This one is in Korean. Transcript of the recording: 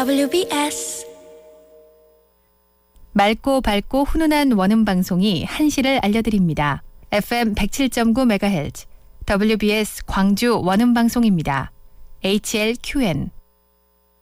WBS 맑고 밝고 훈훈한 원음 방송이 한시를 알려드립니다. FM 107.9MHz WBS 광주 원음 방송입니다. HLQN